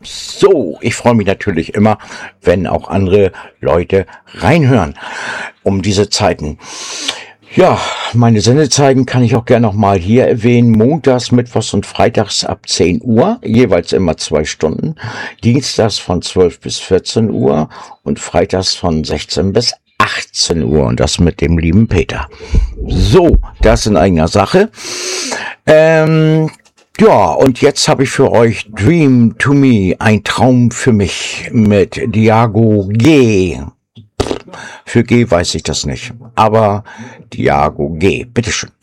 So, ich freue mich natürlich immer, wenn auch andere Leute reinhören um diese Zeiten. Ja, meine Sendezeiten kann ich auch gerne noch mal hier erwähnen. Montags, Mittwochs und Freitags ab 10 Uhr, jeweils immer 2 Stunden. Dienstags von 12 bis 14 Uhr und freitags von 16 bis 18 Uhr. Und das mit dem lieben Peter. So, das in eigener Sache. Ja, und jetzt habe ich für euch Dream to Me, ein Traum für mich mit Diago G. Für G weiß ich das nicht, aber Diago G, bitteschön.